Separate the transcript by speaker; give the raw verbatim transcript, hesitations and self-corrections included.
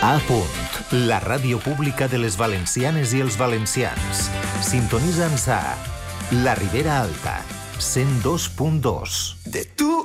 Speaker 1: A Punt, la ràdio pública de les valencianes i els valencians. Sintonitza'ns a La Ribera Alta, cent dos punt dos.
Speaker 2: De tu